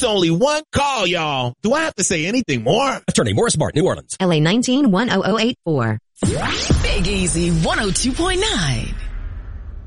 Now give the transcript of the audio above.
only one call, y'all. Do I have to say anything more? Attorney Morris Bart, New Orleans. LA 19-10084. Big Easy 102.9.